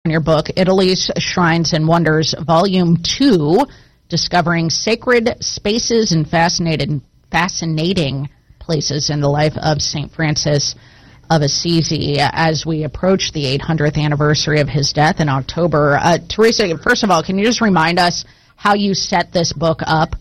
in your book, Italy's Shrines and Wonders, Volume 2, Discovering Sacred Spaces and Fascinating Places in the Life of St. Francis of Assisi, as we approach the 800th anniversary of his death in October. Teresa, first of all, can you just remind us how you set this book up?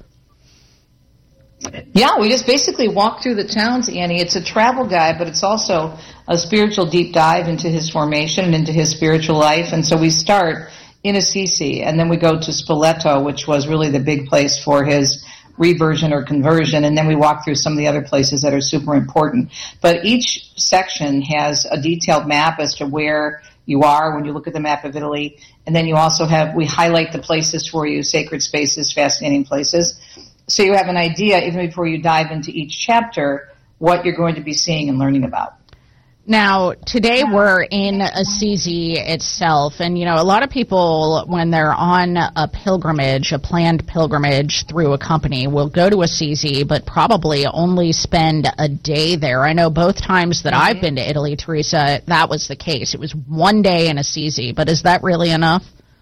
Yeah, we just basically walk through the towns, Annie. It's a travel guide, but it's also a spiritual deep dive into his formation and into his spiritual life. And so we start in Assisi, and then we go to Spoleto, which was really the big place for his reversion or conversion, and then we walk through some of the other places that are super important. But each section has a detailed map as to where you are when you look at the map of Italy, and then you also we highlight the places for you, sacred spaces, fascinating places, so you have an idea, even before you dive into each chapter, what you're going to be seeing and learning about. Now, today we're in Assisi itself, and, a lot of people, when they're on a pilgrimage, a planned pilgrimage through a company, will go to Assisi, but probably only spend a day there. I know both times that I've been to Italy, Teresa, that was the case. It was one day in Assisi, but is that really enough?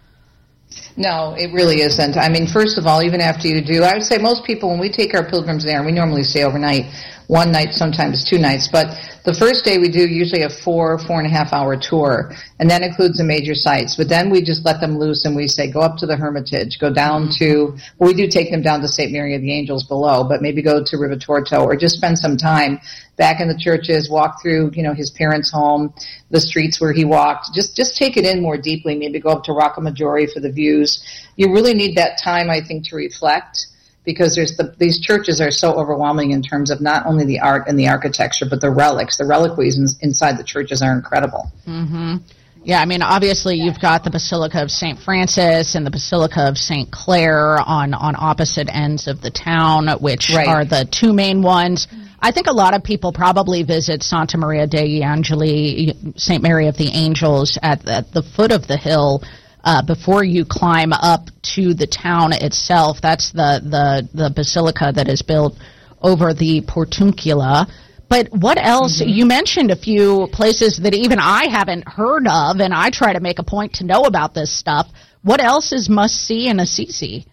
No, it really isn't. I mean, first of all, even after I would say most people, when we take our pilgrims there, and we normally stay overnight, one night, sometimes 2 nights, but the first day we do usually a 4.5 hour tour, and that includes the major sites. But then we just let them loose and we say, go up to the Hermitage, go down to, we do take them down to St. Mary of the Angels below, but maybe go to Rivetorto or just spend some time back in the churches, walk through, his parents' home, the streets where he walked. Just take it in more deeply, maybe go up to Rocca Maggiore for the views. You really need that time, I think, to reflect, because these churches are so overwhelming in terms of not only the art and the architecture, but the relics. The reliquaries inside the churches are incredible. Mm-hmm. Yeah, I mean, obviously you've got the Basilica of St. Francis and the Basilica of St. Clare on opposite ends of the town, which are the two main ones. I think a lot of people probably visit Santa Maria degli Angeli, St. Mary of the Angels, at the foot of the hill, before you climb up to the town itself. That's the basilica that is built over the Portiuncula. But what else? Mm-hmm. You mentioned a few places that even I haven't heard of, and I try to make a point to know about this stuff. What else is must-see in Assisi?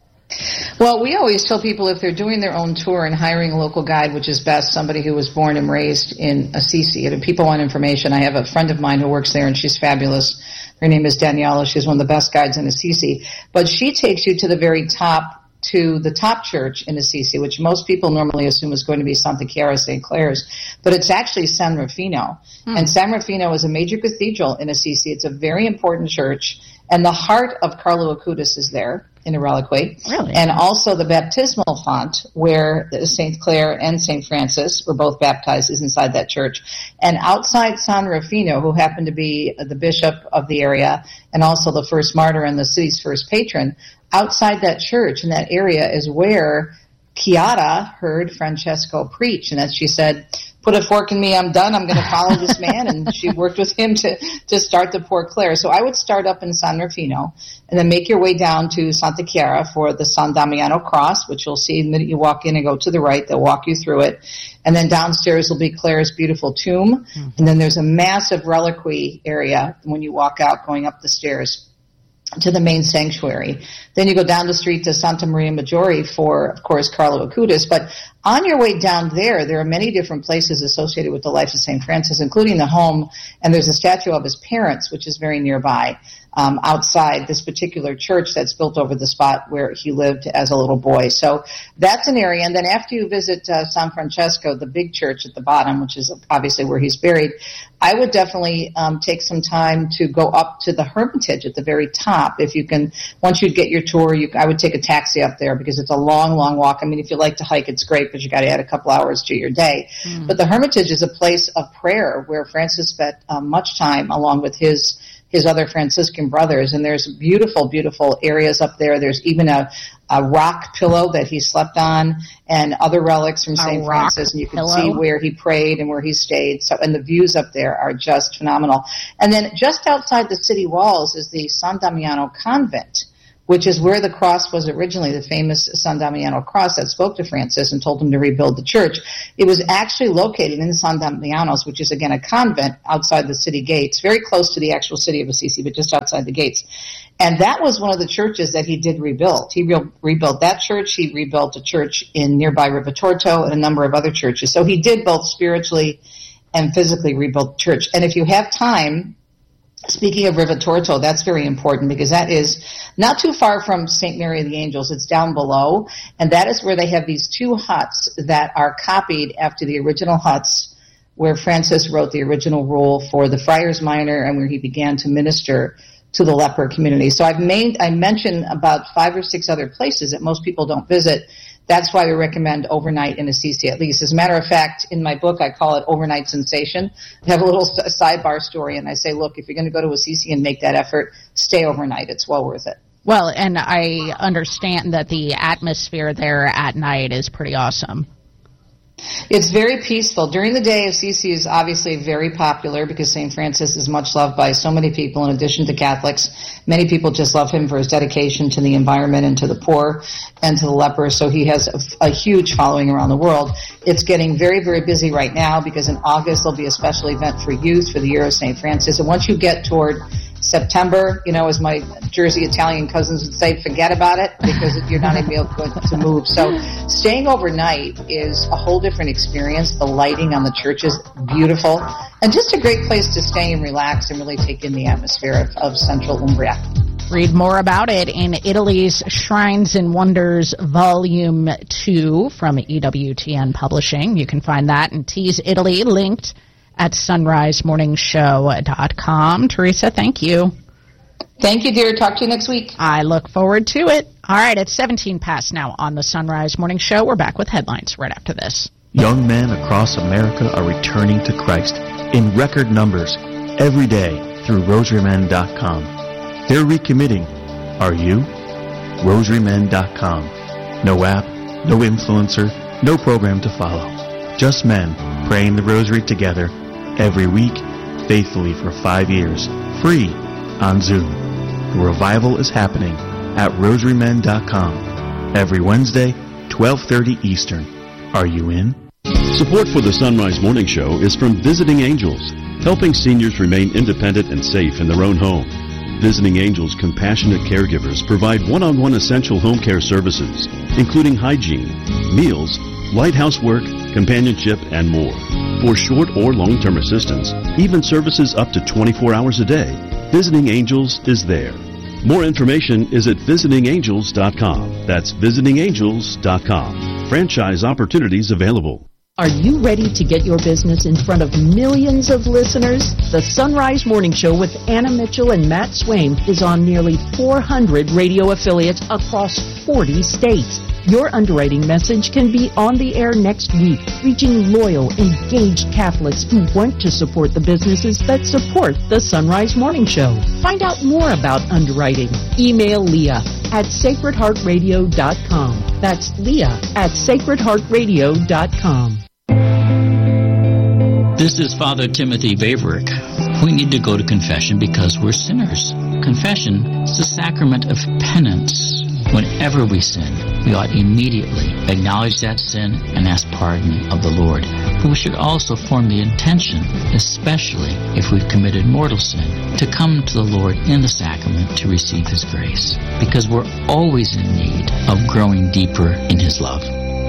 Well, we always tell people if they're doing their own tour and hiring a local guide, which is best, somebody who was born and raised in Assisi. And if people want information, I have a friend of mine who works there, and she's fabulous. Her name is Daniela. She's one of the best guides in Assisi. But she takes you to the very top, to the top church in Assisi, which most people normally assume is going to be Santa Chiara, St. Clare's, but it's actually San Rufino. And San Rufino is a major cathedral in Assisi. It's a very important church, and the heart of Carlo Acutis is there in a reliquary. Really? And also the baptismal font where St. Clare and St. Francis were both baptized is inside that church. And outside San Rufino, who happened to be the bishop of the area and also the first martyr and the city's first patron, outside that church in that area is where Chiara heard Francesco preach. And as she said, put a fork in me, I'm done, I'm going to follow this man. And she worked with him to start the Poor Clare. So I would start up in San Rufino and then make your way down to Santa Chiara for the San Damiano cross, which you'll see the minute you walk in and go to the right. They'll walk you through it. And then downstairs will be Clare's beautiful tomb. Mm-hmm. And then there's a massive reliquary area when you walk out going up the stairs to the main sanctuary. Then you go down the street to Santa Maria Maggiore for, of course, Carlo Acutis. But on your way down there are many different places associated with the life of St. Francis, including the home, and there's a statue of his parents, which is very nearby, outside this particular church that's built over the spot where he lived as a little boy. So that's an area. And then after you visit San Francesco, the big church at the bottom, which is obviously where he's buried, I would definitely take some time to go up to the Hermitage at the very top. If you can, once you get your tour, I would take a taxi up there because it's a long, long walk. I mean, if you like to hike, it's great, but you got to add a couple hours to your day. Mm. But the Hermitage is a place of prayer where Francis spent much time along with his other Franciscan brothers, and there's beautiful, beautiful areas up there. There's even a rock pillow that he slept on and other relics from St. Francis, and you can see where he prayed and where he stayed. So, and the views up there are just phenomenal. And then just outside the city walls is the San Damiano Convent, which is where the cross was originally, the famous San Damiano cross that spoke to Francis and told him to rebuild the church. It was actually located in San Damiano's, which is, again, a convent outside the city gates, very close to the actual city of Assisi, but just outside the gates. And that was one of the churches that he did rebuild. He rebuilt that church. He rebuilt a church in nearby Rivetorto and a number of other churches. So he did both spiritually and physically rebuild the church. And if you have time, speaking of Rivetorto, that's very important because that is not too far from St. Mary of the Angels. It's down below, and that is where they have these two huts that are copied after the original huts where Francis wrote the original rule for the Friars Minor and where he began to minister to the leper community. So I mentioned about 5 or 6 other places that most people don't visit. That's why we recommend overnight in Assisi at least. As a matter of fact, in my book, I call it Overnight Sensation. I have a little sidebar story, and I say, look, if you're going to go to Assisi and make that effort, stay overnight. It's well worth it. Well, and I understand that the atmosphere there at night is pretty awesome. It's very peaceful. During the day, Assisi is obviously very popular because St. Francis is much loved by so many people in addition to Catholics. Many people just love him for his dedication to the environment and to the poor and to the lepers, so he has a huge following around the world. It's getting very, very busy right now because in August there'll be a special event for youth for the Year of St. Francis, and once you get toward September, as my Jersey Italian cousins would say, forget about it because you're not going to be able to move. So staying overnight is a whole different experience. The lighting on the church is beautiful and just a great place to stay and relax and really take in the atmosphere of central Umbria. Read more about it in Italy's Shrines and Wonders Volume 2 from EWTN Publishing. You can find that in Tease Italy, linked at sunrisemorningshow.com. Teresa, thank you. Thank you, dear. Talk to you next week. I look forward to it. All right, it's 17 past now on the Sunrise Morning Show. We're back with headlines right after this. Young men across America are returning to Christ in record numbers every day through rosarymen.com. They're recommitting. Are you? rosarymen.com. No app, no influencer, no program to follow. Just men praying the rosary together every week, faithfully for 5 years, free on Zoom. The revival is happening at rosarymen.com every Wednesday, 12:30 Eastern. Are you in? Support for the Sunrise Morning Show is from Visiting Angels, helping seniors remain independent and safe in their own home. Visiting Angels compassionate caregivers provide one-on-one essential home care services, including hygiene, meals, light housework, companionship, and more. For short or long-term assistance, even services up to 24 hours a day, Visiting Angels is there. More information is at visitingangels.com. That's visitingangels.com. Franchise opportunities available. Are you ready to get your business in front of millions of listeners? The Sunrise Morning Show with Anna Mitchell and Matt Swain is on nearly 400 radio affiliates across 40 states. Your underwriting message can be on the air next week, reaching loyal, engaged Catholics who want to support the businesses that support the Sunrise Morning Show. Find out more about underwriting. Email Leah at sacredheartradio.com. That's Leah at sacredheartradio.com. This is Father Timothy Vaverick. We need to go to confession because we're sinners. Confession is the sacrament of penance. Whenever we sin, we ought immediately acknowledge that sin and ask pardon of the Lord. But we should also form the intention, especially if we've committed mortal sin, to come to the Lord in the sacrament to receive His grace, because we're always in need of growing deeper in His love.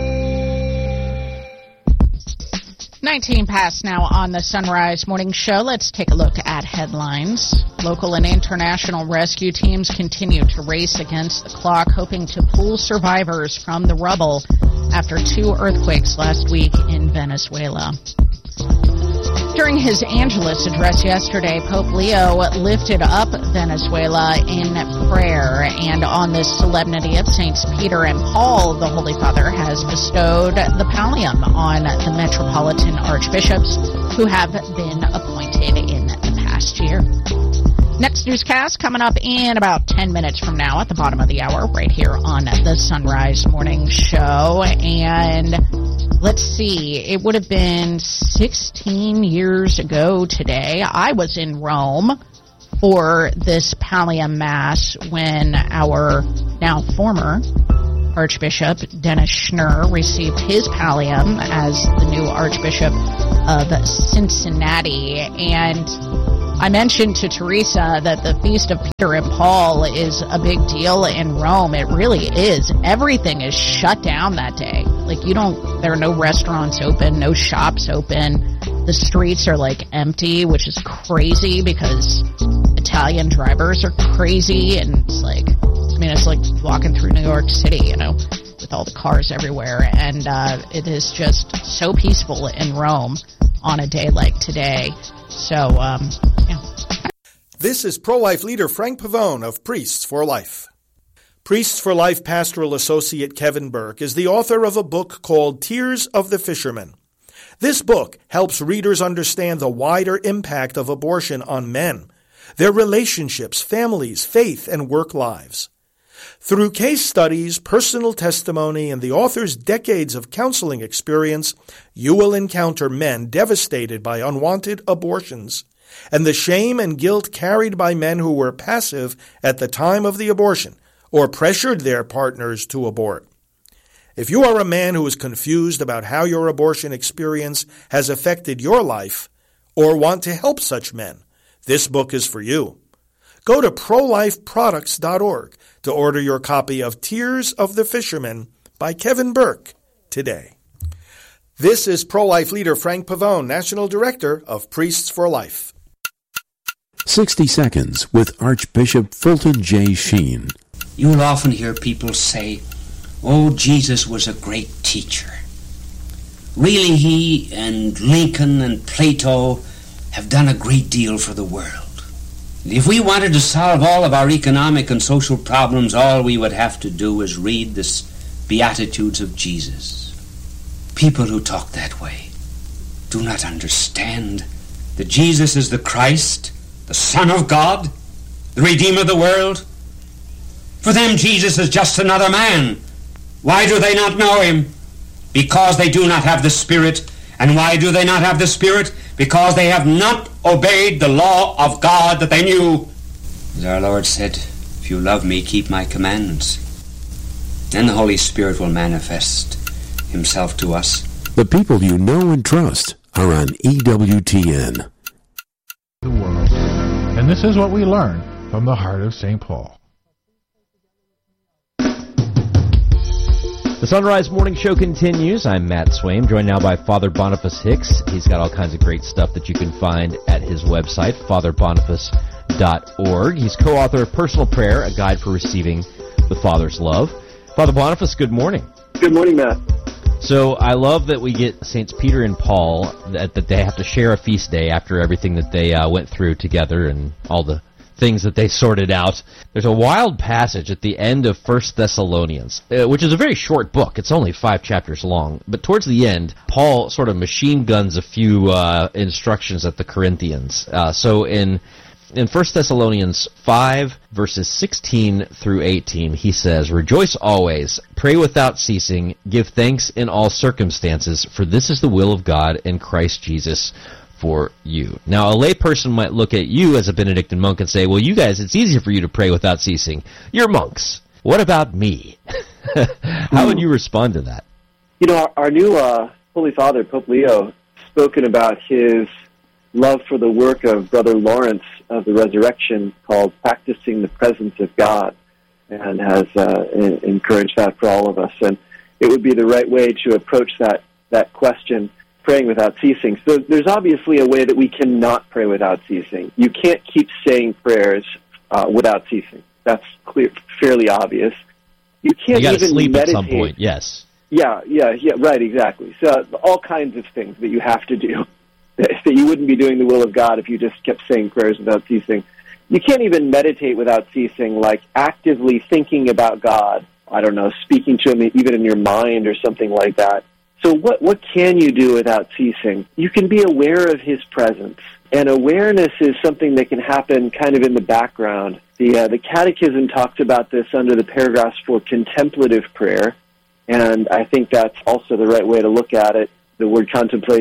19 past now on the Sunrise Morning Show. Let's take a look at headlines. Local and international rescue teams continue to race against the clock, hoping to pull survivors from the rubble after 2 earthquakes last week in Venezuela. During his Angelus address yesterday, Pope Leo lifted up Venezuela in prayer, and on this solemnity of Saints Peter and Paul, the Holy Father has bestowed the pallium on the metropolitan archbishops who have been appointed in the past year. Next newscast coming up in about 10 minutes from now at the bottom of the hour right here on the Sunrise Morning Show. And let's see, it would have been 16 years ago today. I was in Rome for this Pallium Mass when our now former Archbishop Dennis Schnurr received his pallium as the new Archbishop of Cincinnati. And I mentioned to Teresa that the Feast of Peter and Paul is a big deal in Rome. It really is. Everything is shut down that day. Like, there are no restaurants open, no shops open. The streets are like empty, which is crazy because Italian drivers are crazy, and it's like walking through New York City, with all the cars everywhere, and it is just so peaceful in Rome on a day like today. So, yeah. This is pro-life leader Frank Pavone of Priests for Life. Priests for Life pastoral associate Kevin Burke is the author of a book called Tears of the Fisherman. This book helps readers understand the wider impact of abortion on men, their relationships, families, faith, and work lives. Through case studies, personal testimony, and the author's decades of counseling experience, you will encounter men devastated by unwanted abortions and the shame and guilt carried by men who were passive at the time of the abortion or pressured their partners to abort. If you are a man who is confused about how your abortion experience has affected your life or want to help such men, this book is for you. Go to prolifeproducts.org to order your copy of Tears of the Fisherman by Kevin Burke today. This is pro-life leader Frank Pavone, National Director of Priests for Life. 60 Seconds with Archbishop Fulton J. Sheen. You will often hear people say, "Oh, Jesus was a great teacher." Really, he and Lincoln and Plato have done a great deal for the world. If we wanted to solve all of our economic and social problems, all we would have to do is read the Beatitudes of Jesus. People who talk that way do not understand that Jesus is the Christ, the Son of God, the Redeemer of the world. For them, Jesus is just another man. Why do they not know him? Because they do not have the Spirit. And why do they not have the Spirit? Because they have not obeyed the law of God that they knew. As our Lord said, "If you love me, keep my commandments." Then the Holy Spirit will manifest himself to us. The people you know and trust are on EWTN. The world. And this is what we learn from the heart of St. Paul. The Sunrise Morning Show continues. I'm Matt Swaim, joined now by Father Boniface Hicks. He's got all kinds of great stuff that you can find at his website, fatherboniface.org. He's co-author of Personal Prayer, a guide for receiving the Father's love. Father Boniface, good morning. Good morning, Matt. So I love that we get Saints Peter and Paul, that they have to share a feast day after everything that they went through together and all the things that they sorted out. There's a wild passage at the end of 1 Thessalonians, which is a very short book. It's only 5 chapters long. But towards the end, Paul sort of machine guns a few instructions at the Corinthians. So in 1 Thessalonians 5, verses 16 through 18, he says, "Rejoice always, pray without ceasing, give thanks in all circumstances, for this is the will of God in Christ Jesus for you." Now, a layperson might look at you as a Benedictine monk and say, "Well, you guys, it's easy for you to pray without ceasing. You're monks. What about me?" How would you respond to that? You know, our new Holy Father, Pope Leo, spoken about his love for the work of Brother Lawrence of the Resurrection called Practicing the Presence of God, and has encouraged that for all of us. And it would be the right way to approach that question, praying without ceasing. So there's obviously a way that we cannot pray without ceasing. You can't keep saying prayers without ceasing. That's fairly obvious. You can't you gotta even sleep meditate. At some point, yes. Yeah, right, exactly. So all kinds of things that you have to do, that you wouldn't be doing the will of God if you just kept saying prayers without ceasing. You can't even meditate without ceasing, like actively thinking about God, I don't know, speaking to him even in your mind or something like that. So what can you do without ceasing? You can be aware of his presence. And awareness is something that can happen kind of in the background. The Catechism talks about this under the paragraphs for contemplative prayer, and I think that's also the right way to look at it. The word contemplation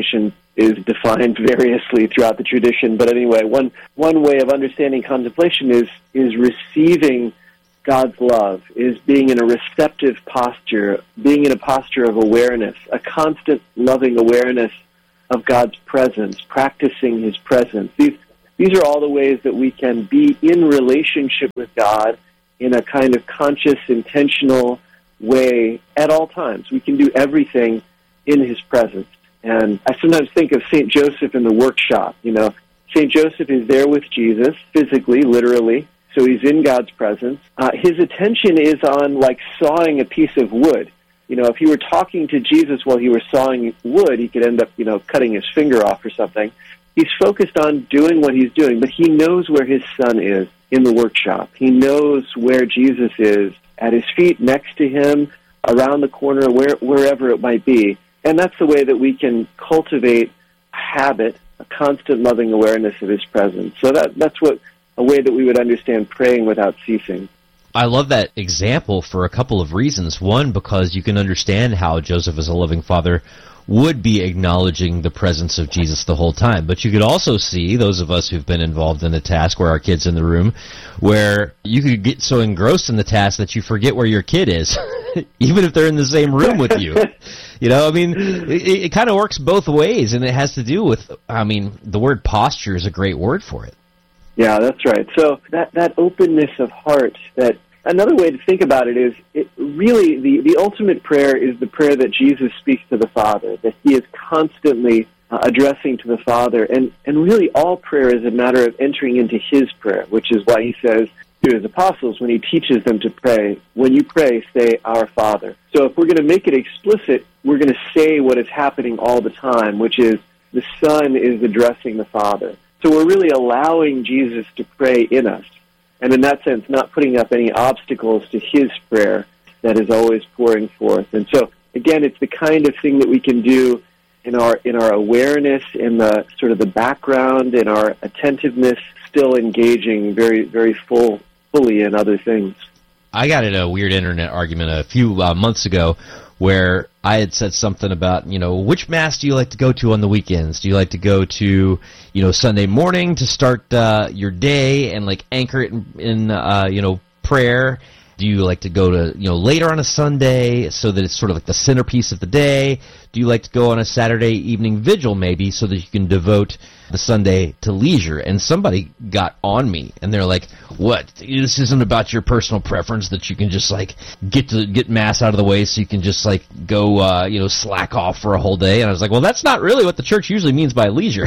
is defined variously throughout the tradition. But anyway, one way of understanding contemplation is receiving God's love, is being in a receptive posture, being in a posture of awareness, a constant loving awareness of God's presence, practicing His presence. These are all the ways that we can be in relationship with God in a kind of conscious, intentional way at all times. We can do everything in His presence. And I sometimes think of St. Joseph in the workshop. You know, St. Joseph is there with Jesus, physically, literally, so he's in God's presence. His attention is on, like, sawing a piece of wood. You know, if he were talking to Jesus while he were sawing wood, he could end up, you know, cutting his finger off or something. He's focused on doing what he's doing, but he knows where his son is in the workshop. He knows where Jesus is, at his feet, next to him, around the corner, wherever it might be. And that's the way that we can cultivate a habit, a constant loving awareness of His presence. So that's a way that we would understand praying without ceasing. I love that example for a couple of reasons. One, because you can understand how Joseph, as a loving father, would be acknowledging the presence of Jesus the whole time. But you could also see, those of us who've been involved in the task where our kid's in the room, where you could get so engrossed in the task that you forget where your kid is, even if they're in the same room with you. You know, I mean, it kind of works both ways, and it has to do with, I mean, the word posture is a great word for it. Yeah, that's right. So that openness of heart, that another way to think about it is, really the ultimate prayer is the prayer that Jesus speaks to the Father, that He is constantly addressing to the Father. And really all prayer is a matter of entering into His prayer, which is why He says to His apostles when He teaches them to pray, when you pray, say, Our Father. So if we're going to make it explicit, we're going to say what is happening all the time, which is the Son is addressing the Father. So we're really allowing Jesus to pray in us. And in that sense, not putting up any obstacles to His prayer that is always pouring forth. And so, again, it's the kind of thing that we can do in our awareness, in the sort of the background, in our attentiveness, still engaging very, very fully in other things. I got in a weird internet argument a few months ago where I had said something about, you know, which Mass do you like to go to on the weekends? Do you like to go to, you know, Sunday morning to start your day and, like, anchor it in you know, prayer? Do you like to go to, you know, later on a Sunday so that it's sort of like the centerpiece of the day? Do you like to go on a Saturday evening vigil maybe so that you can devote the Sunday to leisure? And somebody got on me, and they're like, what? This isn't about your personal preference that you can just, like, get Mass out of the way so you can just, like, go, you know, slack off for a whole day. And I was like, well, that's not really what the Church usually means by leisure.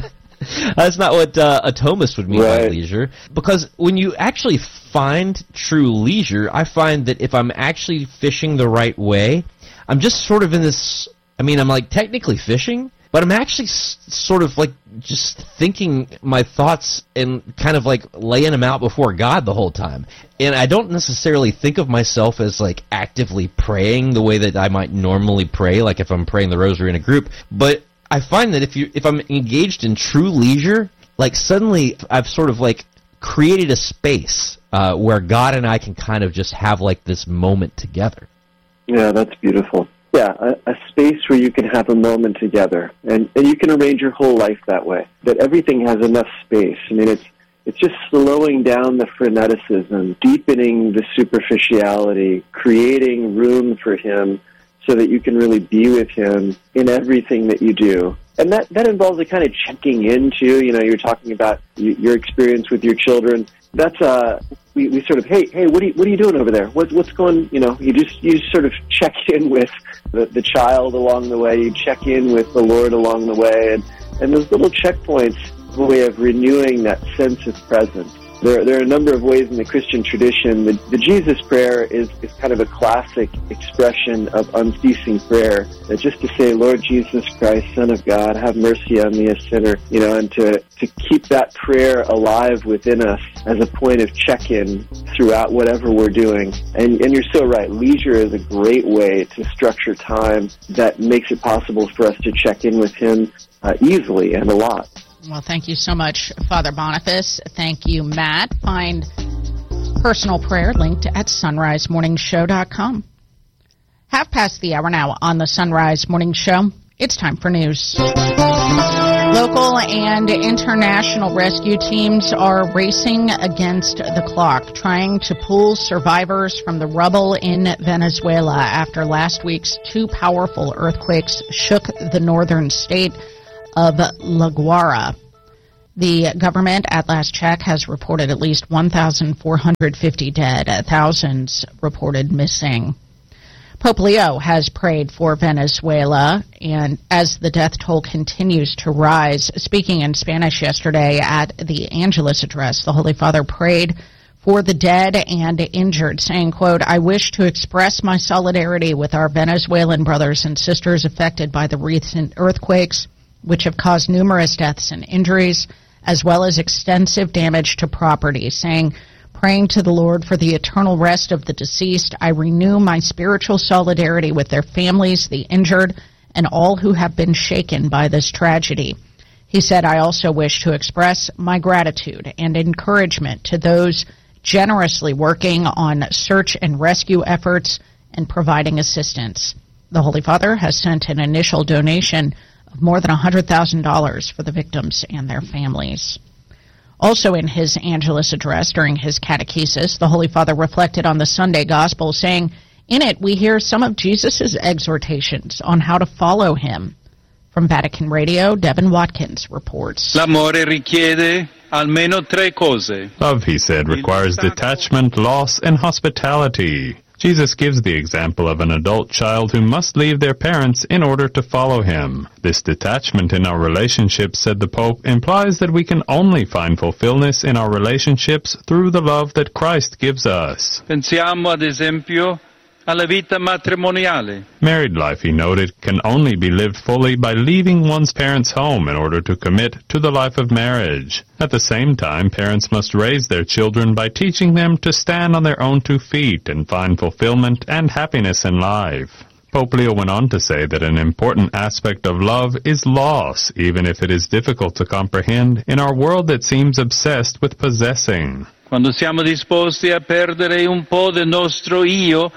That's not what a Thomist would mean by leisure. Because when you actually find true leisure, I find that if I'm actually fishing the right way, I'm just sort of in this, I mean, I'm like technically fishing, but I'm actually sort of like just thinking my thoughts and kind of like laying them out before God the whole time. And I don't necessarily think of myself as like actively praying the way that I might normally pray, like if I'm praying the rosary in a group, but I find that if I'm engaged in true leisure, like suddenly I've sort of like created a space where God and I can kind of just have like this moment together. Yeah, that's beautiful. Yeah, a space where you can have a moment together, and you can arrange your whole life that way. That everything has enough space. I mean, it's just slowing down the freneticism, deepening the superficiality, creating room for Him, so that you can really be with Him in everything that you do. And that involves a kind of checking in, too. You know, you're talking about your experience with your children. That's, we sort of, hey, what are you doing over there? What's going, you know, you just sort of check in with the child along the way. You check in with the Lord along the way. And those little checkpoints are a way of renewing that sense of presence. There are a number of ways in the Christian tradition. The Jesus prayer is kind of a classic expression of unceasing prayer. That just to say, Lord Jesus Christ, Son of God, have mercy on me, a sinner, you know, and to keep that prayer alive within us as a point of check-in throughout whatever we're doing. And you're so right. Leisure is a great way to structure time that makes it possible for us to check in with Him easily and a lot. Well, thank you so much, Father Boniface. Thank you, Matt. Find personal prayer linked at sunrisemorningshow.com. Half past the hour now on the Sunrise Morning Show. It's time for news. Local and international rescue teams are racing against the clock, trying to pull survivors from the rubble in Venezuela after last week's two powerful earthquakes shook the northern state of La Guaira. The government, at last check, has reported at least 1,450 dead, thousands reported missing. Pope Leo has prayed for Venezuela, and as the death toll continues to rise, speaking in Spanish yesterday at the Angelus address, the Holy Father prayed for the dead and injured, saying, quote, "I wish to express my solidarity with our Venezuelan brothers and sisters affected by the recent earthquakes, which have caused numerous deaths and injuries, as well as extensive damage to property," saying, "Praying to the Lord for the eternal rest of the deceased, I renew my spiritual solidarity with their families, the injured, and all who have been shaken by this tragedy." He said, "I also wish to express my gratitude and encouragement to those generously working on search and rescue efforts and providing assistance." The Holy Father has sent an initial donation of more than $100,000 for the victims and their families. Also in his Angelus address during his catechesis, the Holy Father reflected on the Sunday Gospel, saying, "In it we hear some of Jesus' exhortations on how to follow him." From Vatican Radio, Devin Watkins reports. L'amore richiede almeno tre cose. Love, he said, requires detachment, loss, and hospitality. Jesus gives the example of an adult child who must leave their parents in order to follow him. This detachment in our relationships, said the Pope, implies that we can only find fulfillment in our relationships through the love that Christ gives us. Pensiamo, ad esempio, alla vita matrimoniale. Married life, he noted, can only be lived fully by leaving one's parents' home in order to commit to the life of marriage. At the same time, parents must raise their children by teaching them to stand on their own 2 feet and find fulfillment and happiness in life. Pope Leo went on to say that an important aspect of love is loss, even if it is difficult to comprehend in our world that seems obsessed with possessing. Quando siamo disposti a perdere un po' del nostro io,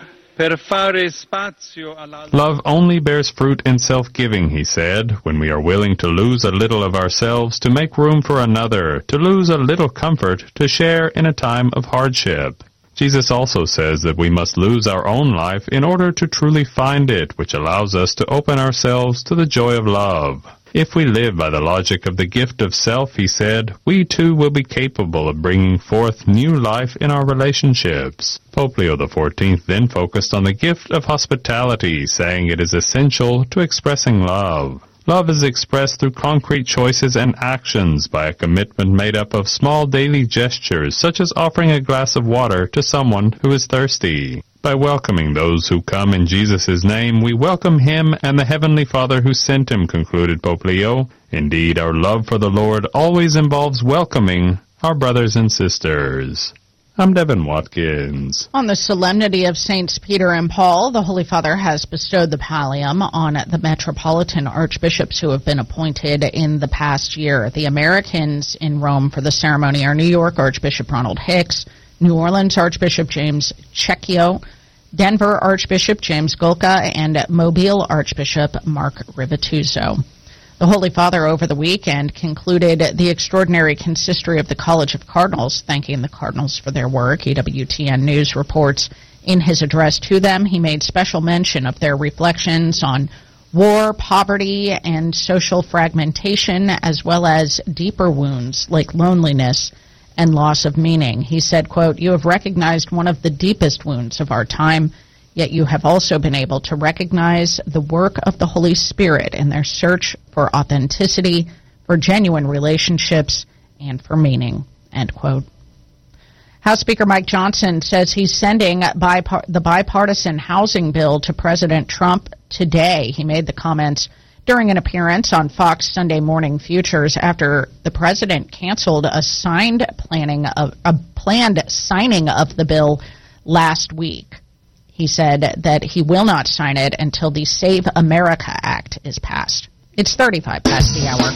love only bears fruit in self-giving, he said, when we are willing to lose a little of ourselves to make room for another, to lose a little comfort to share in a time of hardship. Jesus also says that we must lose our own life in order to truly find it, which allows us to open ourselves to the joy of love. If we live by the logic of the gift of self, he said, we too will be capable of bringing forth new life in our relationships. Pope Leo XIV then focused on the gift of hospitality, saying it is essential to expressing love. Love is expressed through concrete choices and actions by a commitment made up of small daily gestures, such as offering a glass of water to someone who is thirsty. By welcoming those who come in Jesus' name, we welcome him and the Heavenly Father who sent him, concluded Pope Leo. Indeed, our love for the Lord always involves welcoming our brothers and sisters. I'm Devin Watkins. On the solemnity of Saints Peter and Paul, the Holy Father has bestowed the pallium on the metropolitan archbishops who have been appointed in the past year. The Americans in Rome for the ceremony are New York Archbishop Ronald Hicks, New Orleans Archbishop James Cecchio, Denver Archbishop James Golka, and Mobile Archbishop Mark Rivituzzo. The Holy Father over the weekend concluded the extraordinary consistory of the College of Cardinals, thanking the Cardinals for their work. EWTN News reports in his address to them, he made special mention of their reflections on war, poverty, and social fragmentation, as well as deeper wounds like loneliness and loss of meaning. He said, quote, "You have recognized one of the deepest wounds of our time, yet you have also been able to recognize the work of the Holy Spirit in their search for authenticity, for genuine relationships, and for meaning," end quote. House Speaker Mike Johnson says he's sending the bipartisan housing bill to President Trump today. He made the comments during an appearance on Fox Sunday Morning Futures after the president canceled a planned signing of the bill last week. He said that he will not sign it until the Save America Act is passed. It's 35 past the hour.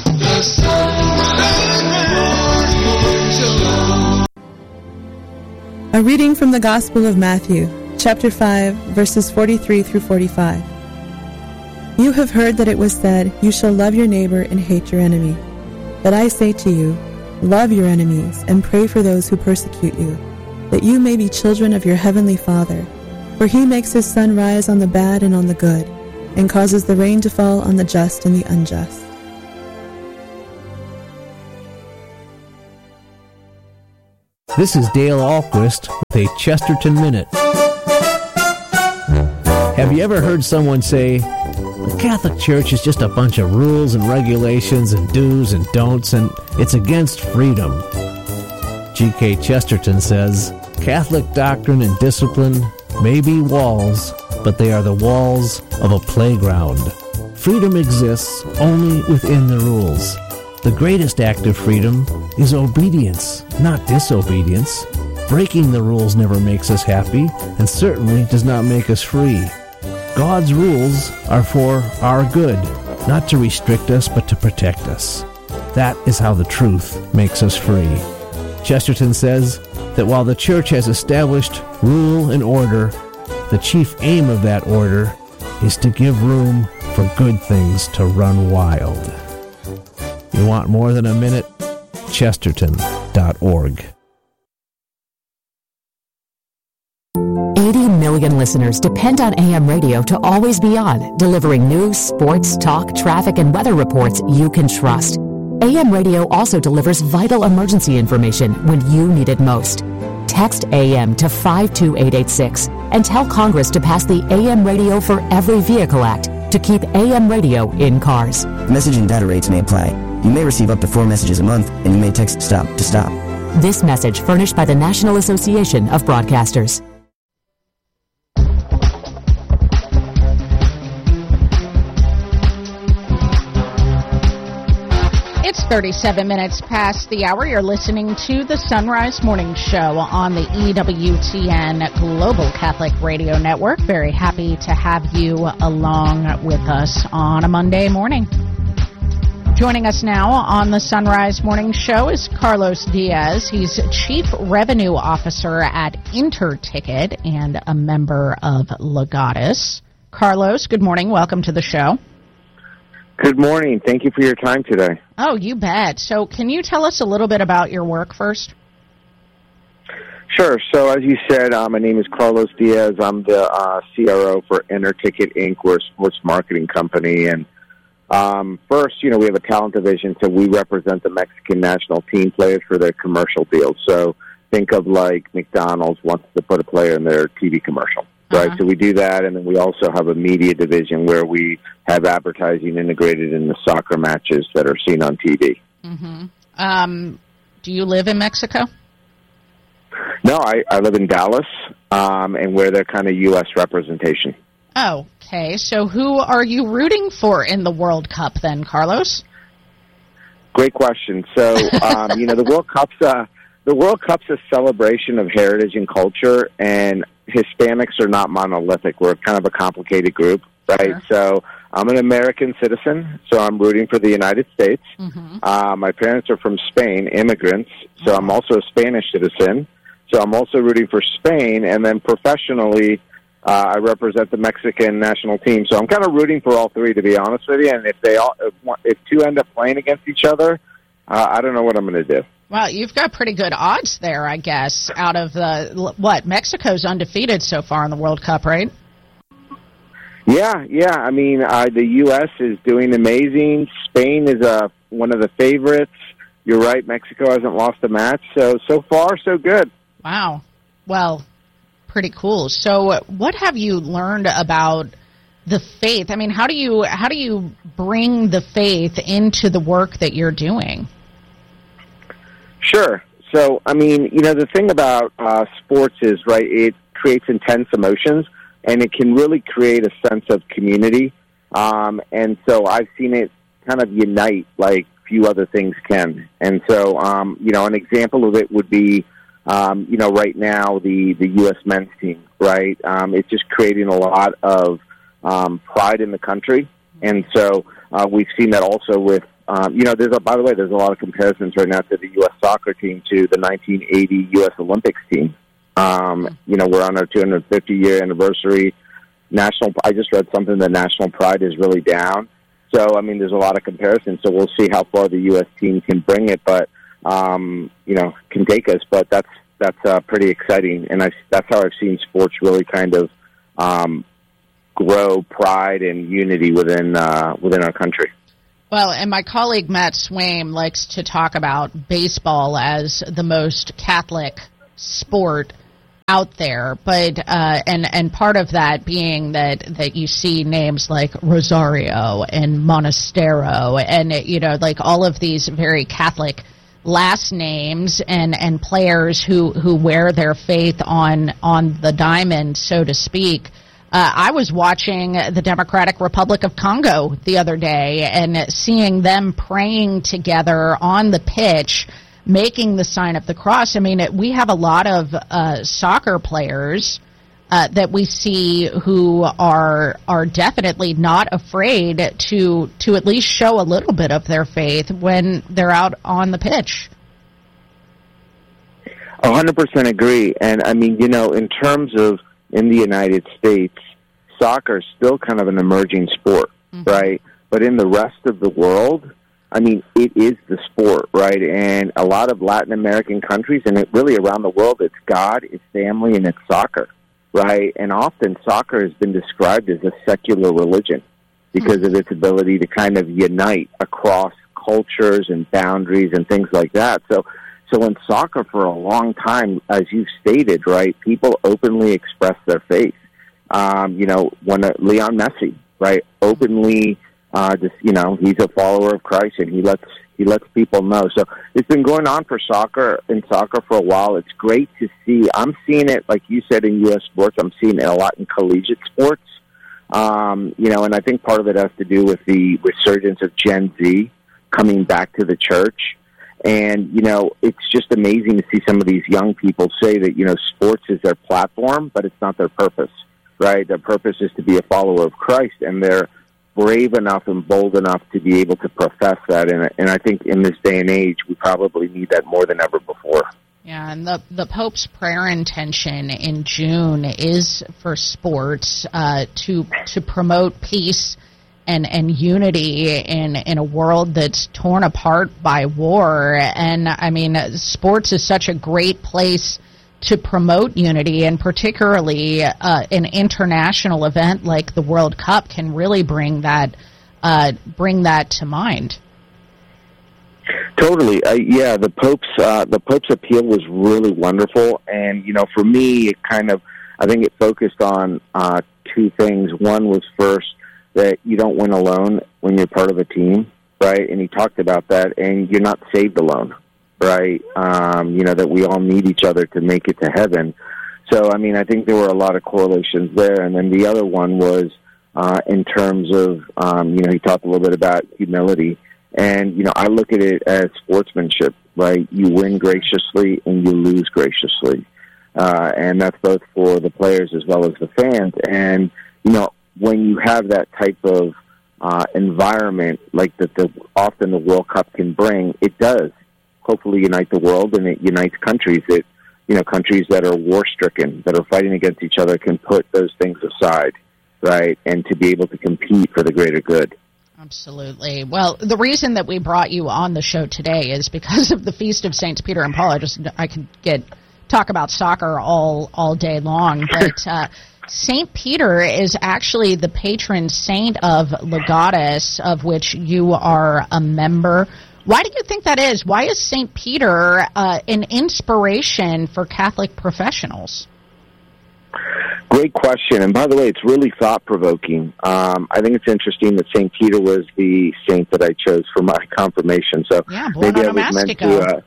A reading from the Gospel of Matthew, chapter 5, verses 43 through 45. You have heard that it was said, you shall love your neighbor and hate your enemy. But I say to you, love your enemies and pray for those who persecute you, that you may be children of your heavenly Father. For he makes his sun rise on the bad and on the good, and causes the rain to fall on the just and the unjust. This is Dale Ahlquist with a Chesterton Minute. Have you ever heard someone say, the Catholic Church is just a bunch of rules and regulations and do's and don'ts, and it's against freedom? G.K. Chesterton says, Catholic doctrine and discipline may be walls, but they are the walls of a playground. Freedom exists only within the rules. The greatest act of freedom is obedience, not disobedience. Breaking the rules never makes us happy, and certainly does not make us free. God's rules are for our good, not to restrict us, but to protect us. That is how the truth makes us free. Chesterton says that while the Church has established rule and order, the chief aim of that order is to give room for good things to run wild. You want more than a minute? Chesterton.org. 80 million listeners depend on AM radio to always be on, delivering news, sports, talk, traffic, and weather reports you can trust. AM radio also delivers vital emergency information when you need it most. Text AM to 52886 and tell Congress to pass the AM Radio for Every Vehicle Act to keep AM radio in cars. Message and data rates may apply. You may receive up to 4 messages a month, and you may text STOP to stop. This message furnished by the National Association of Broadcasters. It's 37 minutes past the hour. You're listening to the Sunrise Morning Show on the EWTN Global Catholic Radio Network. Very happy to have you along with us on a Monday morning. Joining us now on the Sunrise Morning Show is Carlos Diaz. He's Chief Revenue Officer at Interticket and a member of Legatus. Carlos, good morning. Welcome to the show. Good morning. Thank you for your time today. Oh, you bet. So can you tell us a little bit about your work first? Sure. So as you said, my name is Carlos Diaz. I'm the CRO for Interticket Inc. We're a sports marketing company. And first, we have a talent division, so we represent the Mexican national team players for their commercial deals. So think of like McDonald's wants to put a player in their TV commercial. Right, so we do that, and then we also have a media division where we have advertising integrated in the soccer matches that are seen on TV. Mm-hmm. Do you live in Mexico? No, I live in Dallas, and we're their kind of U.S. representation. Oh, okay. So who are you rooting for in the World Cup then, Carlos? Great question. So, the World Cup's a celebration of heritage and culture, and Hispanics are not monolithic. We're kind of a complicated group, right? Sure. So I'm an American citizen, so I'm rooting for the United States. Mm-hmm. My parents are from Spain, immigrants, so I'm also a Spanish citizen. So I'm also rooting for Spain, and then professionally, I represent the Mexican national team. So I'm kind of rooting for all three, to be honest with you. And if two end up playing against each other, I don't know what I'm going to do. Well, you've got pretty good odds there, I guess, out of Mexico's undefeated so far in the World Cup, right? Yeah. I mean, the U.S. is doing amazing. Spain is one of the favorites. You're right, Mexico hasn't lost a match. So far, so good. Wow. Well, pretty cool. So what have you learned about the faith? I mean, how do you bring the faith into the work that you're doing? Sure. So, I mean, the thing about sports is, right, it creates intense emotions, and it can really create a sense of community. And so I've seen it kind of unite like few other things can. And so, an example of it would be, right now, the U.S. men's team, right? It's just creating a lot of pride in the country. And so we've seen that also with, there's a lot of comparisons right now to the U.S. soccer team to the 1980 U.S. Olympics team. We're on our 250-year anniversary. I just read something that national pride is really down. So, I mean, there's a lot of comparisons. So we'll see how far the U.S. team can bring it, but, can take us. But that's pretty exciting. And that's how I've seen sports really kind of grow pride and unity within our country. Well, and my colleague Matt Swaim likes to talk about baseball as the most Catholic sport out there, but and part of that being that you see names like Rosario and Monastero and like all of these very Catholic last names and players who wear their faith on the diamond, so to speak. I was watching the Democratic Republic of Congo the other day and seeing them praying together on the pitch, making the sign of the cross. I mean, we have a lot of soccer players that we see who are definitely not afraid to at least show a little bit of their faith when they're out on the pitch. 100% agree. And I mean, in terms of in the United States, soccer is still kind of an emerging sport, right? But in the rest of the world, I mean, it is the sport, right? And a lot of Latin American countries, and it really around the world, it's God, it's family, and it's soccer, right? And often soccer has been described as a secular religion because of its ability to kind of unite across cultures and boundaries and things like that. So in soccer for a long time, as you've stated, right, people openly express their faith. When Leon Messi, right, openly, he's a follower of Christ and he lets people know. So it's been going on for soccer for a while. It's great to see. I'm seeing it, like you said, in U.S. sports. I'm seeing it a lot in collegiate sports. And I think part of it has to do with the resurgence of Gen Z coming back to the church. And, it's just amazing to see some of these young people say that, sports is their platform, but it's not their purpose, right? Their purpose is to be a follower of Christ, and they're brave enough and bold enough to be able to profess that. And I think in this day and age, we probably need that more than ever before. Yeah, and the Pope's prayer intention in June is for sports to promote peace and unity in a world that's torn apart by war. And I mean, sports is such a great place to promote unity, and particularly an international event like the World Cup can really bring that to mind. Totally, the Pope's appeal was really wonderful, and for me, I think it focused on two things. One was first that you don't win alone when you're part of a team, right? And he talked about that, and you're not saved alone, right? That we all need each other to make it to heaven. So, I mean, I think there were a lot of correlations there. And then the other one was in terms of, he talked a little bit about humility. And, I look at it as sportsmanship, right? You win graciously and you lose graciously. And that's both for the players as well as the fans. And, when you have that type of environment like that often the World Cup can bring, it does hopefully unite the world, and it unites countries countries that are war-stricken, that are fighting against each other, can put those things aside, right, and to be able to compete for the greater good. Absolutely. Well, the reason that we brought you on the show today is because of the Feast of Saints Peter and Paul. I could talk about soccer all day long, but St. Peter is actually the patron saint of Legatus, of which you are a member. Why do you think that is? Why is St. Peter an inspiration for Catholic professionals? Great question. And by the way, it's really thought-provoking. I think it's interesting that St. Peter was the saint that I chose for my confirmation. So maybe I was meant to.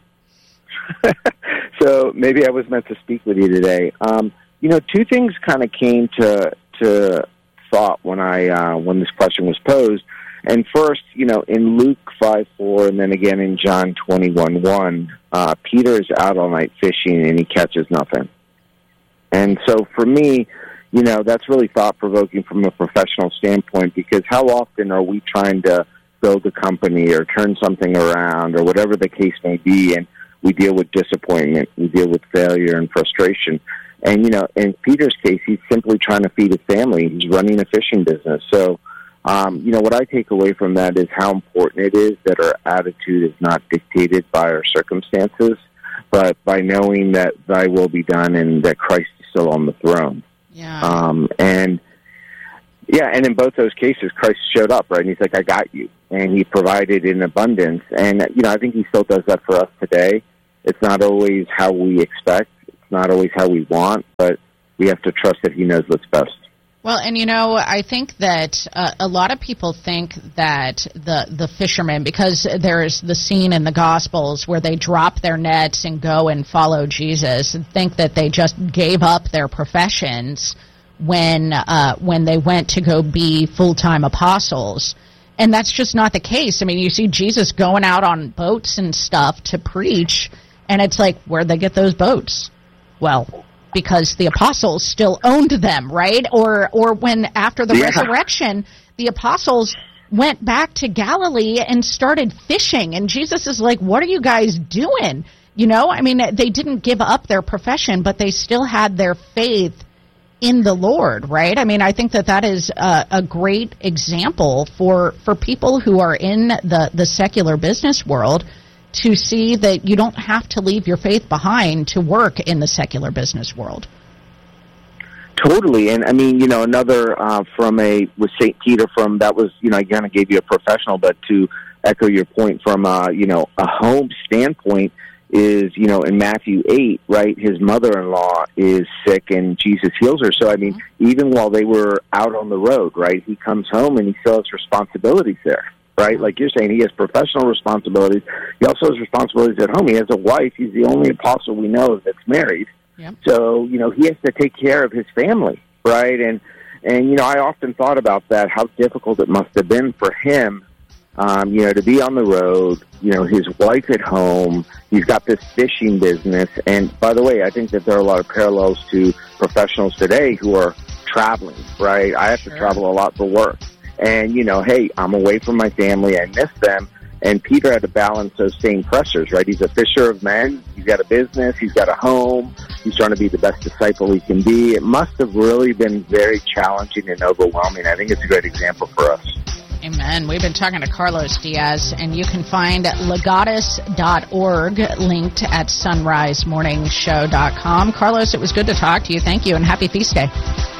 So maybe I was meant to speak with you today. Two things kind of came to thought when this question was posed. And first, in Luke 5:4, and then again in John 21:1, Peter is out all night fishing and he catches nothing. And so for me, that's really thought-provoking from a professional standpoint, because how often are we trying to build a company or turn something around or whatever the case may be, and we deal with disappointment, we deal with failure and frustration. And, you know, in Peter's case, he's simply trying to feed his family. He's running a fishing business. So, you know, what I take away from that is how important it is that our attitude is not dictated by our circumstances, but by knowing that thy will be done and that Christ is still on the throne. Yeah. And in both those cases, Christ showed up, right? And he's like, I got you. And he provided in abundance. And, you know, I think he still does that for us today. It's not always how we expect. It's not always how we want, but we have to trust that he knows what's best. Well, and, you know, I think that a lot of people think that the fishermen, because there's the scene in the Gospels where they drop their nets and go and follow Jesus, and think that they just gave up their professions when they went to go be full-time apostles. And that's just not the case. I mean, you see Jesus going out on boats and stuff to preach, and it's like, where'd they get those boats? Well, because the apostles still owned them, right? Or when after the resurrection, the apostles went back to Galilee and started fishing, and Jesus is like, what are you guys doing? You know, I mean, they didn't give up their profession, but they still had their faith in the Lord, right? I mean, I think that is a great example for people who are in the secular business world to see that you don't have to leave your faith behind to work in the secular business world. Totally. And I mean, you know, another with St. Peter that was, you know, I kind of gave you a professional, but to echo your point from, you know, a home standpoint is, you know, in Matthew 8, right, his mother-in-law is sick and Jesus heals her. So, I mean, even while they were out on the road, right, he comes home and he still has responsibilities there. Right, like you're saying, he has professional responsibilities. He also has responsibilities at home. He has a wife. He's the only apostle we know that's married. Yep. So, you know, he has to take care of his family, right? And you know, I often thought about that, how difficult it must have been for him, you know, to be on the road, you know, his wife at home. He's got this fishing business. And by the way, I think that there are a lot of parallels to professionals today who are traveling, right? I have to travel a lot for work. And, you know, hey, I'm away from my family. I miss them. And Peter had to balance those same pressures, right? He's a fisher of men. He's got a business. He's got a home. He's trying to be the best disciple he can be. It must have really been very challenging and overwhelming. I think it's a great example for us. Amen. We've been talking to Carlos Diaz, and you can find legatus.org linked at sunrisemorningshow.com. Carlos, it was good to talk to you. Thank you, and happy feast day.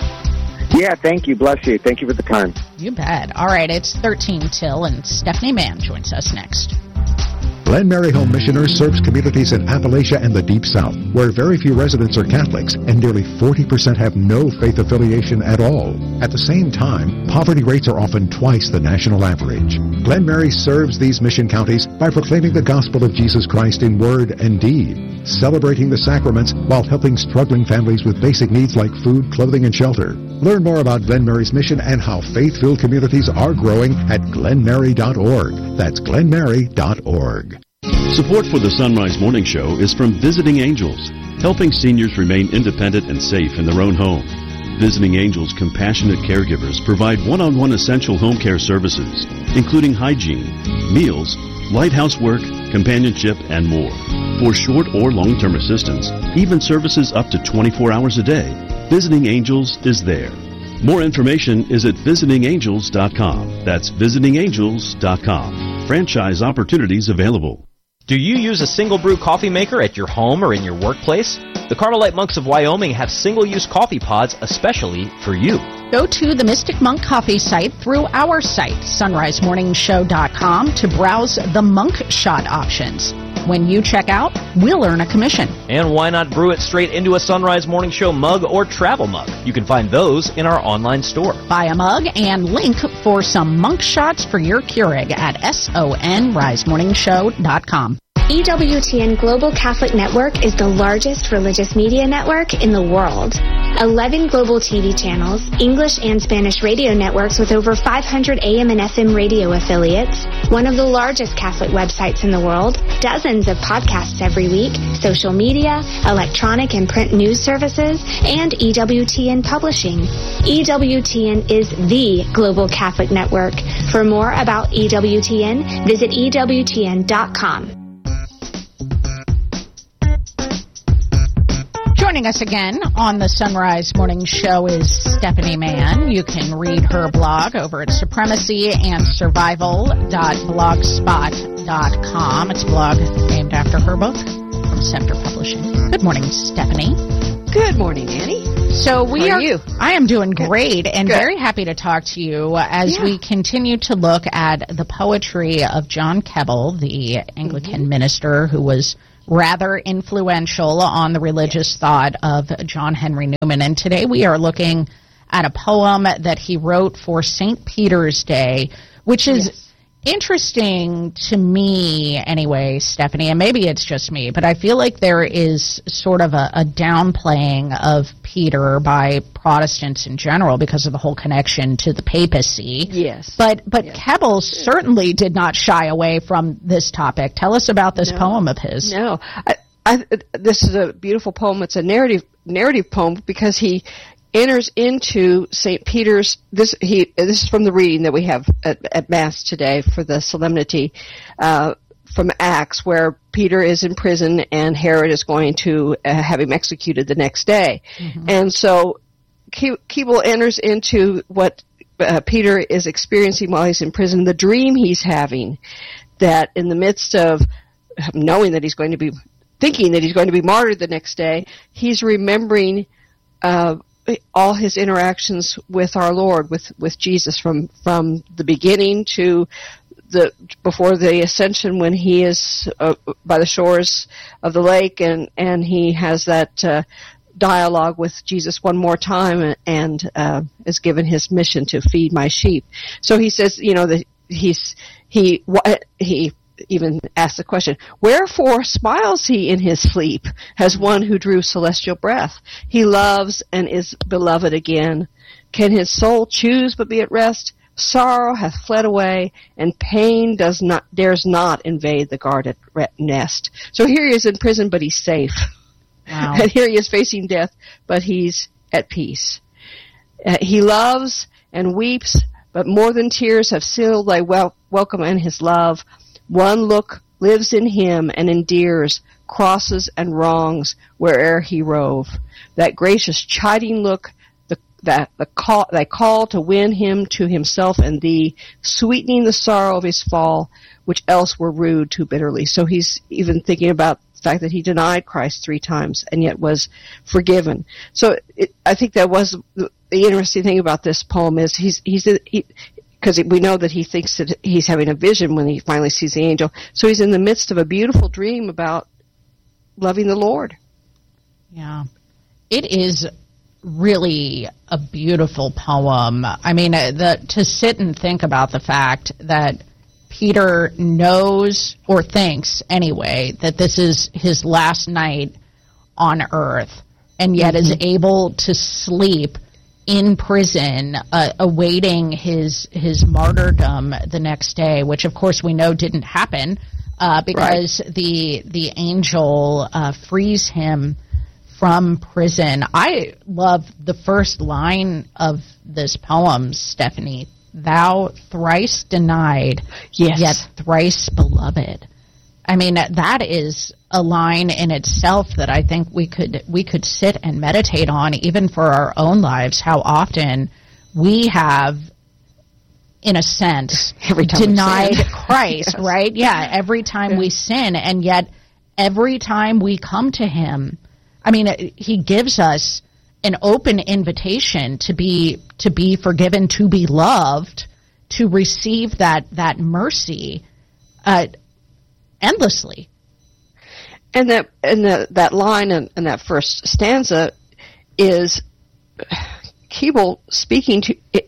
Yeah, thank you. Bless you. Thank you for the time. You bet. All right, it's 13 till, and Stephanie Mann joins us next. Glen Mary Home Missioners serves communities in Appalachia and the Deep South, where very few residents are Catholics, and nearly 40% have no faith affiliation at all. At the same time, poverty rates are often twice the national average. Glen Mary serves these mission counties by proclaiming the gospel of Jesus Christ in word and deed, celebrating the sacraments while helping struggling families with basic needs like food, clothing, and shelter. Learn more about Glen Mary's mission and how faith-filled communities are growing at glenmary.org. That's glenmary.org. Support for the Sunrise Morning Show is from Visiting Angels, helping seniors remain independent and safe in their own home. Visiting Angels compassionate caregivers provide one-on-one essential home care services, including hygiene, meals, light housework, companionship, and more. For short or long-term assistance, even services up to 24 hours a day, Visiting Angels is there. More information is at visitingangels.com. That's visitingangels.com. Franchise opportunities available. Do you use a single brew coffee maker at your home or in your workplace? The Carmelite Monks of Wyoming have single-use coffee pods especially for you. Go to the Mystic Monk Coffee site through our site, sunrisemorningshow.com, to browse the Monk Shot options. When you check out, we'll earn a commission. And why not brew it straight into a Sunrise Morning Show mug or travel mug? You can find those in our online store. Buy a mug and link for some Monk Shots for your Keurig at sonrisemorningshow.com. EWTN Global Catholic Network is the largest religious media network in the world. 11 global TV channels, English and Spanish radio networks with over 500 AM and FM radio affiliates, one of the largest Catholic websites in the world, dozens of podcasts every week, social media, electronic and print news services, and EWTN Publishing. EWTN is the Global Catholic Network. For more about EWTN, visit EWTN.com. Joining us again on the Sunrise Morning Show is Stephanie Mann. You can read her blog over at supremacyandsurvival.blogspot.com. It's a blog named after her book from Scepter Publishing. Good morning, Stephanie. Good morning, Annie. So How are you? I am doing great and very happy to talk to you as we continue to look at the poetry of John Keble, the Anglican minister who was rather influential on the religious thought of John Henry Newman. And today we are looking at a poem that he wrote for St. Peter's Day, which is interesting to me anyway, Stephanie, and maybe it's just me, but I feel like there is sort of a downplaying of Peter by Protestants in general because of the whole connection to the papacy. Yes. But Keble certainly did not shy away from this topic. Tell us about this poem of his. No. This is a beautiful poem. It's a narrative poem because he enters into St. Peter's. This is from the reading that we have at Mass today for the solemnity from Acts, where Peter is in prison and Herod is going to have him executed the next day. Mm-hmm. And so Keble enters into what Peter is experiencing while he's in prison, the dream he's having, that in the midst of knowing that thinking that he's going to be martyred the next day, he's remembering all his interactions with our Lord, with Jesus, from the beginning to before the ascension, when he is by the shores of the lake and he has that dialogue with Jesus one more time and is given his mission to feed my sheep. So he says, that he even asks the question, wherefore smiles he in his sleep as one who drew celestial breath? He loves and is beloved again. Can his soul choose but be at rest? Sorrow hath fled away, and pain dares not invade the guarded nest. So here he is in prison, but he's safe. Wow. And here he is facing death, but he's at peace. He loves and weeps, but more than tears have sealed thy welcome and his love. One look lives in him and endears crosses and wrongs where'er he rove. That gracious chiding look, thy call to win him to himself and thee, sweetening the sorrow of his fall, which else were rued too bitterly. So he's even thinking about the fact that he denied Christ 3 times and yet was forgiven. So I think that was the interesting thing about this poem is because we know that he thinks that he's having a vision when he finally sees the angel. So he's in the midst of a beautiful dream about loving the Lord. Yeah. It is really a beautiful poem. I mean, to sit and think about the fact that Peter knows, or thinks anyway, that this is his last night on earth, and yet is able to sleep in prison, awaiting his martyrdom the next day, which of course we know didn't happen because the angel frees him from prison. I love the first line of this poem, Stephanie. Thou thrice denied, yet thrice beloved. I mean, that is a line in itself that I think we could sit and meditate on, even for our own lives, how often we have, in a sense, denied Christ, right? Yeah, every time we sin, and yet every time we come to him, I mean, he gives us an open invitation to be forgiven, to be loved, to receive that mercy endlessly. And that line and that first stanza is Keble speaking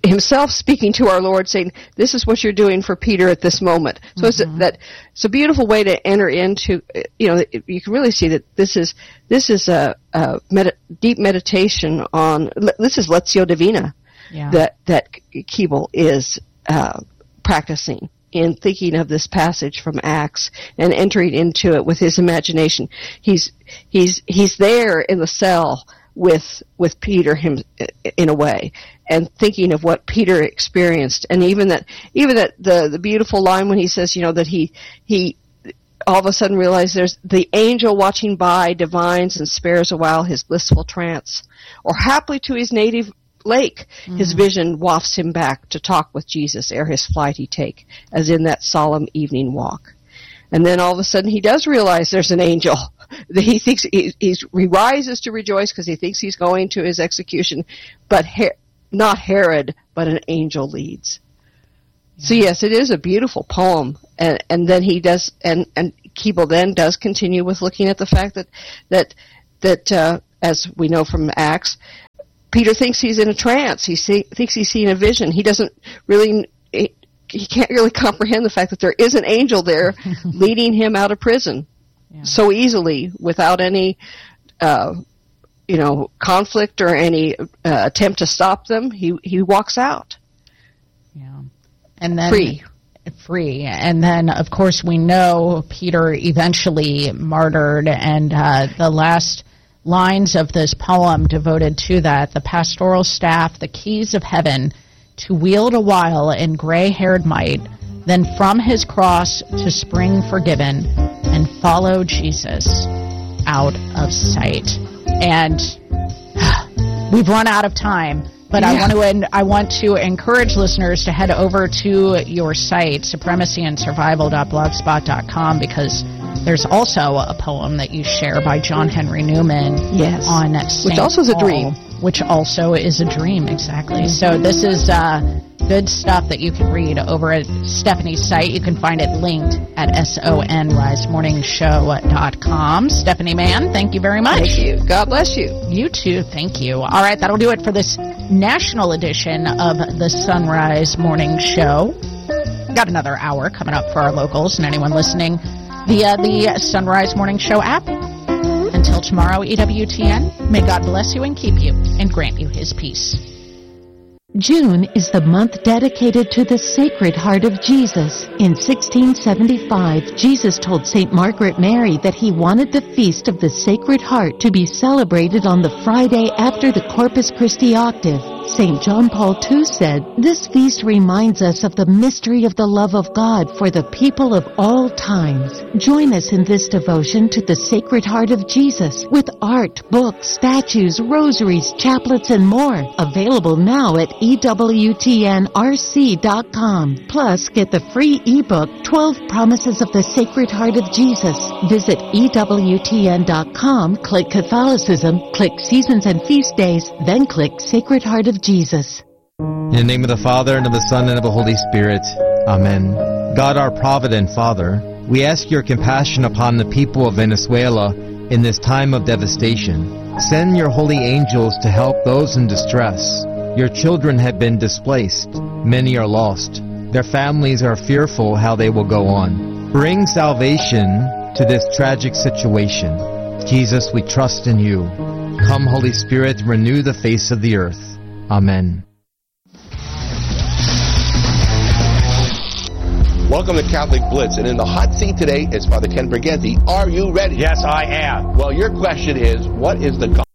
to our Lord, saying, "This is what you're doing for Peter at this moment." So it's a beautiful way to enter into. You can really see that this is a deep meditation on. This is Lectio Divina that Keble is practicing in thinking of this passage from Acts and entering into it with his imagination. He's there in the cell with Peter in a way, and thinking of what Peter experienced, and even that the beautiful line when he says, that he all of a sudden realizes there's the angel watching by, divines and spares a while his blissful trance. Or haply to his native lake, his vision wafts him back to talk with Jesus ere his flight he take, as in that solemn evening walk. And then all of a sudden he does realize there's an angel. He thinks he rises to rejoice because he thinks he's going to his execution, but not Herod, but an angel leads. Yeah. So yes, it is a beautiful poem, and then he does, and Keble then does continue with looking at the fact that as we know from Acts, Peter thinks he's in a trance. He thinks he's seeing a vision. He doesn't really. He can't really comprehend the fact that there is an angel there leading him out of prison so easily without any, conflict or any attempt to stop them. He walks out. Yeah, and then free. And then, of course, we know Peter eventually martyred, and the last lines of this poem devoted to that: the pastoral staff, the keys of heaven, to wield a while in gray-haired might, then from his cross to spring forgiven, and follow Jesus out of sight. And we've run out of time, but I want to encourage listeners to head over to your site, supremacyandsurvival.blogspot.com, because there's also a poem that you share by John Henry Newman on St. Which also is a dream. Which also is a dream, exactly. So this is good stuff that you can read over at Stephanie's site. You can find it linked at sonrisemorningshow.com. Stephanie Mann, thank you very much. Thank you. God bless you. You too. Thank you. All right, that'll do it for this national edition of the Sunrise Morning Show. Got another hour coming up for our locals and anyone listening via the Sunrise Morning Show app. Until tomorrow, EWTN, may God bless you and keep you and grant you his peace. June is the month dedicated to the Sacred Heart of Jesus. In 1675, Jesus told St. Margaret Mary that he wanted the Feast of the Sacred Heart to be celebrated on the Friday after the Corpus Christi octave. St. John Paul II said, "This feast reminds us of the mystery of the love of God for the people of all times." Join us in this devotion to the Sacred Heart of Jesus with art, books, statues, rosaries, chaplets, and more. Available now at EWTNRC.com. Plus, get the free ebook, 12 Promises of the Sacred Heart of Jesus. Visit EWTN.com, click Catholicism, click Seasons and Feast Days, then click Sacred Heart of Jesus. In the name of the Father, and of the Son, and of the Holy Spirit. Amen. God, our provident Father, we ask your compassion upon the people of Venezuela in this time of devastation. Send your holy angels to help those in distress. Your children have been displaced. Many are lost. Their families are fearful how they will go on. Bring salvation to this tragic situation. Jesus, we trust in you. Come, Holy Spirit, renew the face of the earth. Amen. Welcome to Catholic Blitz, and in the hot seat today is Father Ken Briganti. Are you ready? Yes, I am. Well, your question is, what is the